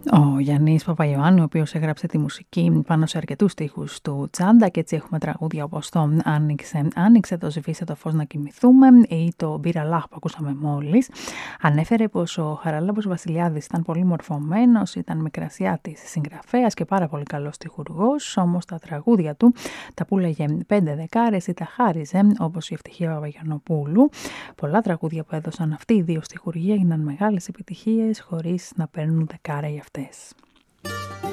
Ο Γιάννης Παπαϊωάννου, ο οποίος έγραψε τη μουσική πάνω σε αρκετούς στίχους του Τσάντα, και έτσι έχουμε τραγούδια όπως το Άνοιξε, το Σβήσε το φως να κοιμηθούμε ή το Μπίραλάχ που ακούσαμε μόλις. Ανέφερε πως ο Χαράλαμπος Βασιλιάδης ήταν πολύ μορφωμένος, ήταν μικρασιάτης συγγραφέας και πάρα πολύ καλός στιχουργός, όμως τα τραγούδια του τα πούλεγε 5 δεκάρες ή τα χάριζε, όπως η Ευτυχία Παπαγιαννοπούλου. Πολλά τραγούδια που έδωσαν αυτοί οι δύο στιχουργοί έγιναν μεγάλες επιτυχίες χωρίς να παίρνουν δεκάρα για αυτές.